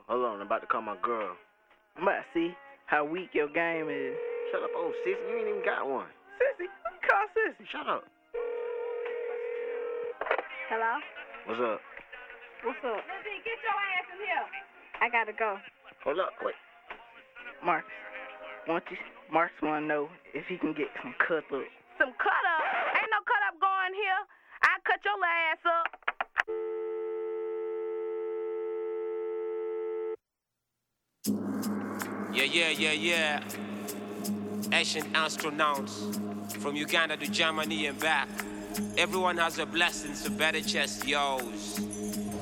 Hold on, I'm about to call my girl. I'm about to see how weak your game is. Shut up, old sissy. You ain't even got one. Sissy? Call Sissy. Shut up. Hello? What's up? What's up? Lizzie, get your ass in here. I gotta go. Hold up, wait. Marcus want to know if he can get some cut up. Some cut up? Ain't no cut up going here. I'll cut your ass up. Yeah. Asian astronauts from Uganda to Germany and back. Everyone has a blessing, so better chest yours.